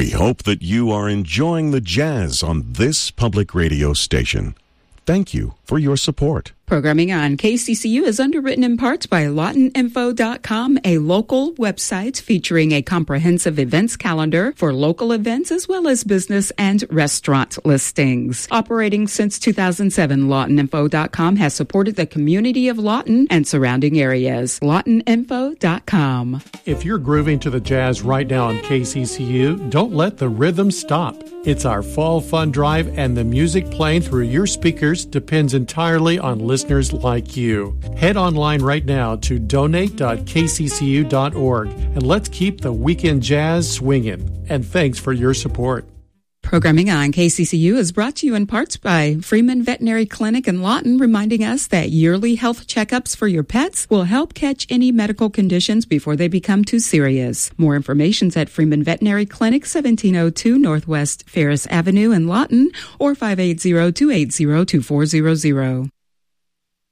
We hope that you are enjoying the jazz on this public radio station. Thank you for your support. Programming on KCCU is underwritten in parts by LawtonInfo.com, a local website featuring a comprehensive events calendar for local events as well as business and restaurant listings. Operating since 2007, LawtonInfo.com has supported the community of Lawton and surrounding areas. LawtonInfo.com. If you're grooving to the jazz right now on KCCU, don't let the rhythm stop. It's our Fall Fun Drive, and the music playing through your speakers depends entirely on listeners like you. Head online right now to donate.kccu.org and let's keep the weekend jazz swinging. And thanks for your support. Programming on KCCU is brought to you in parts by Freeman Veterinary Clinic in Lawton, reminding us that yearly health checkups for your pets will help catch any medical conditions before they become too serious. More information's at Freeman Veterinary Clinic, 1702 Northwest Ferris Avenue in Lawton, or 580-280-2400.